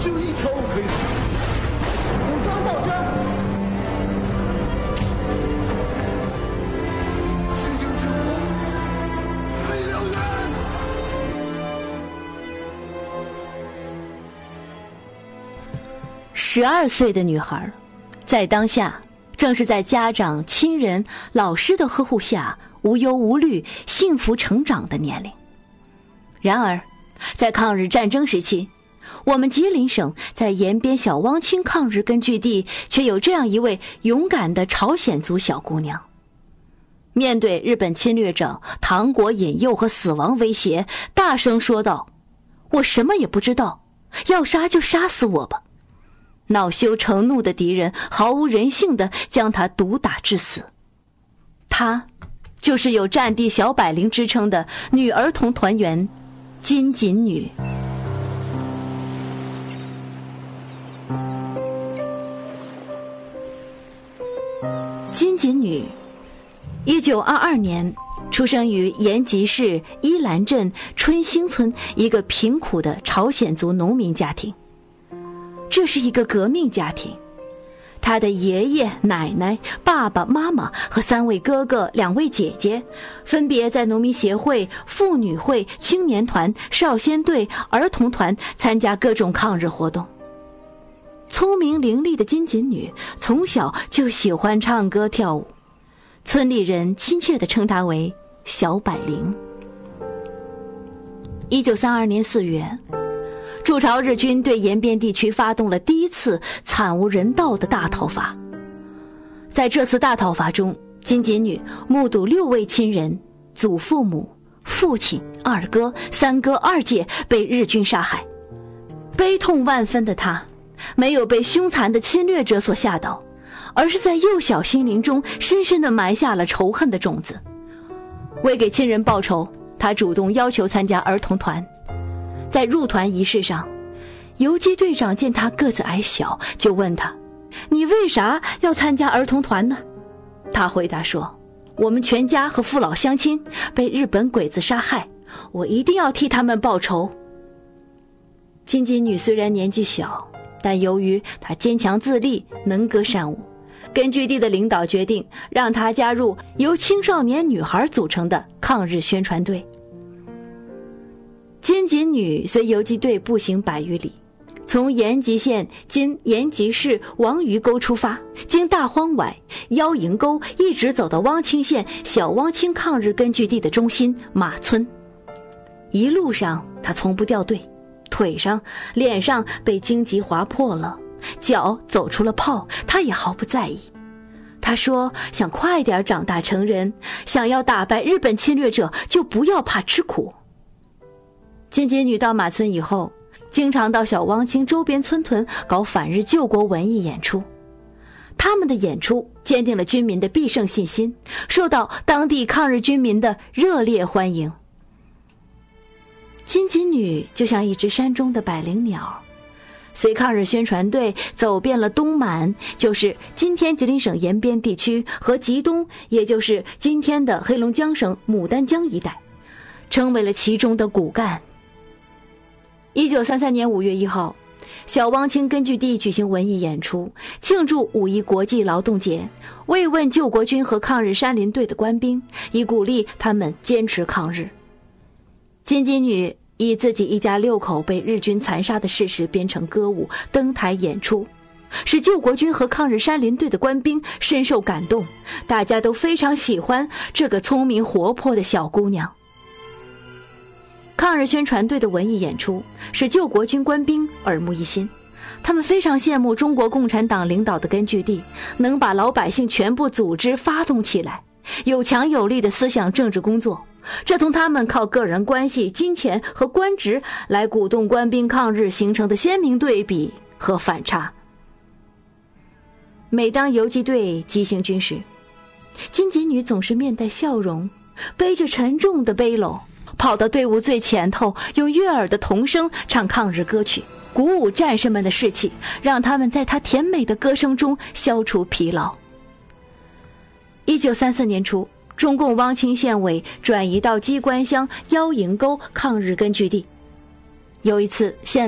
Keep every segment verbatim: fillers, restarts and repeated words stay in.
只有一条路可以走。 武装斗争。 星星之火，飞燎原。 十二岁的女孩，在当下正是在家长、亲人、老师的呵护下无忧无虑、幸福成长的年龄。然而，在抗日战争时期，我们吉林省在延边小汪清抗日根据地却有这样一位勇敢的朝鲜族小姑娘。面对日本侵略者唐国引诱和死亡威胁，大声说道：“我什么也不知道，要杀就杀死我吧。”恼羞成怒的敌人毫无人性地将她毒打致死。她就是有战地小百灵之称的女儿童团员金锦女。金锦女一九二二年出生于延吉市依兰镇春兴村一个贫苦的朝鲜族农民家庭。这是一个革命家庭，他的爷爷、奶奶、爸爸妈妈和三位哥哥、两位姐姐，分别在农民协会、妇女会、青年团、少先队、儿童团参加各种抗日活动。聪明伶俐的金锦女从小就喜欢唱歌跳舞，村里人亲切地称她为小百灵。一九三二年四月，驻朝日军对延边地区发动了第一次惨无人道的大讨伐。在这次大讨伐中，金锦女目睹六位亲人、祖父母、父亲、二哥、三哥、二姐被日军杀害，悲痛万分的她没有被凶残的侵略者所吓倒，而是在幼小心灵中深深地埋下了仇恨的种子。为给亲人报仇，她主动要求参加儿童团。在入团仪式上，游击队长见他个子矮小，就问他：“你为啥要参加儿童团呢？”他回答说：“我们全家和父老乡亲被日本鬼子杀害，我一定要替他们报仇。”金锦女虽然年纪小，但由于她坚强自立、能歌善舞，根据地的领导决定让她加入由青少年女孩组成的抗日宣传队。金锦女随游击队步行百余里，从延吉县今延吉市王鱼沟出发，经大荒崴、妖营沟，一直走到汪清县小汪清抗日根据地的中心马村。一路上她从不掉队，腿上、脸上被荆棘划破了，脚走出了泡，她也毫不在意。她说想快点长大成人，想要打败日本侵略者，就不要怕吃苦。金锦女到马村以后，经常到小汪清周边村屯搞反日救国文艺演出。他们的演出坚定了军民的必胜信心，受到当地抗日军民的热烈欢迎。金锦女就像一只山中的百灵鸟，随抗日宣传队走遍了东满，就是今天吉林省延边地区，和吉东，也就是今天的黑龙江省牡丹江一带，成为了其中的骨干。一九三三年五月一号，小汪清根据地举行文艺演出，庆祝五一国际劳动节，慰问救国军和抗日山林队的官兵，以鼓励他们坚持抗日。金锦女以自己一家六口被日军残杀的事实编成歌舞，登台演出，使救国军和抗日山林队的官兵深受感动，大家都非常喜欢这个聪明活泼的小姑娘。抗日宣传队的文艺演出使救国军官兵耳目一新，他们非常羡慕中国共产党领导的根据地能把老百姓全部组织发动起来，有强有力的思想政治工作，这同他们靠个人关系、金钱和官职来鼓动官兵抗日形成的鲜明对比和反差。每当游击队急行军时，金锦女总是面带笑容，背着沉重的背篓，跑到队伍最前头，用悦耳的童声唱抗日歌曲，鼓舞战士们的士气，让他们在她甜美的歌声中消除疲劳。一九三四年初，中共汪清县委转移到鸡冠乡妖营沟抗日根据地。有一次，县委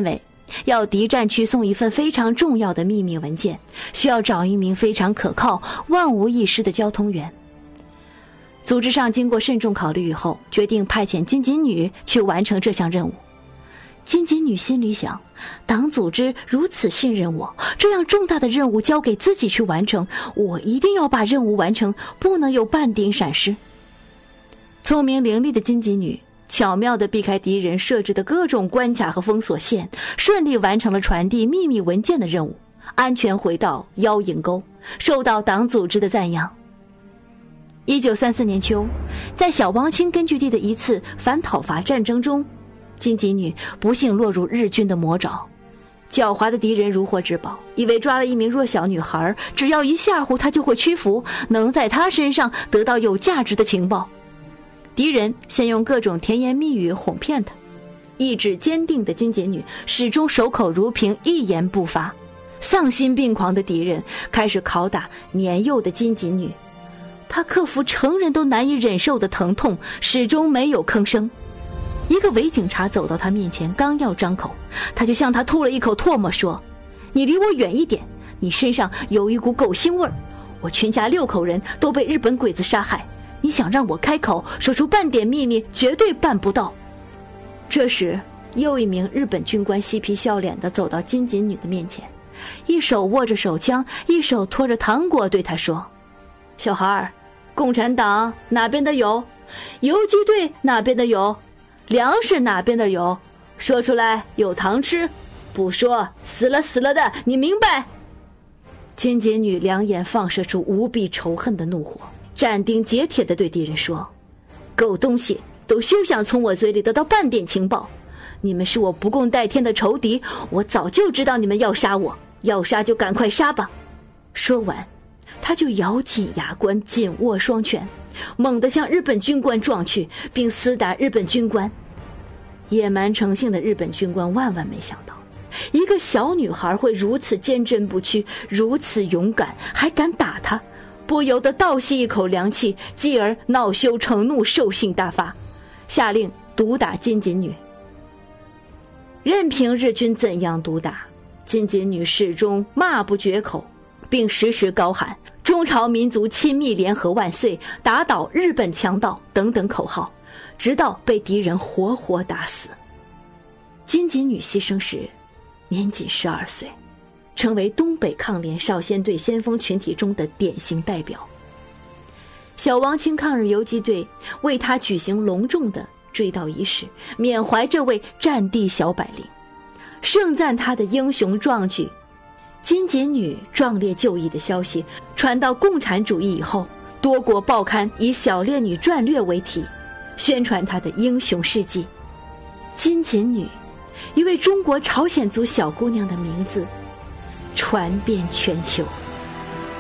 要敌占区送一份非常重要的秘密文件，需要找一名非常可靠、万无一失的交通员。组织上经过慎重考虑以后，决定派遣金锦女去完成这项任务。金锦女心里想，党组织如此信任我，这样重大的任务交给自己去完成，我一定要把任务完成，不能有半点闪失。聪明伶俐的金锦女巧妙地避开敌人设置的各种关卡和封锁线，顺利完成了传递秘密文件的任务，安全回到妖影沟，受到党组织的赞扬。一九三四年秋，在小汪清根据地的一次反讨伐战争中，金锦女不幸落入日军的魔爪。狡猾的敌人如获至宝，以为抓了一名弱小女孩，只要一吓唬她就会屈服，能在她身上得到有价值的情报。敌人先用各种甜言蜜语哄骗她，意志坚定的金锦女始终守口如瓶，一言不发。丧心病狂的敌人开始拷打年幼的金锦女，她克服成人都难以忍受的疼痛，始终没有吭声。一个伪警察走到她面前，刚要张口，她就向他吐了一口唾沫，说：“你离我远一点，你身上有一股狗腥味儿，我全家六口人都被日本鬼子杀害，你想让我开口说出半点秘密，绝对办不到。”这时又一名日本军官嬉皮笑脸地走到金锦女的面前，一手握着手枪，一手托着糖果，对她说：“小孩儿，共产党哪边的有？游击队哪边的有？粮食哪边的有？说出来有糖吃，不说死了死了的，你明白？”金锦女两眼放射出无比仇恨的怒火，斩钉截铁地对敌人说：“狗东西，都休想从我嘴里得到半点情报！你们是我不共戴天的仇敌，我早就知道你们要杀我，要杀就赶快杀吧！”说完，他就咬紧牙关，紧握双拳，猛地向日本军官撞去，并厮打日本军官。野蛮成性的日本军官万万没想到，一个小女孩会如此坚贞不屈，如此勇敢，还敢打他，不由得倒吸一口凉气，继而恼羞成怒，兽性大发，下令毒打金锦女。任凭日军怎样毒打，金锦女始终骂不绝口，并时时高喊中朝民族亲密联合万岁，打倒日本强盗等等口号，直到被敌人活活打死。金锦女牺牲时年仅十二岁，成为东北抗联少先队先锋群体中的典型代表。小汪清抗日游击队为她举行隆重的追悼仪式，缅怀这位战地小百灵，盛赞她的英雄壮举。金锦女壮烈就义的消息传到共产主义以后，多国报刊以小烈女传略为题，宣传她的英雄事迹。金锦女，一位中国朝鲜族小姑娘的名字传遍全球。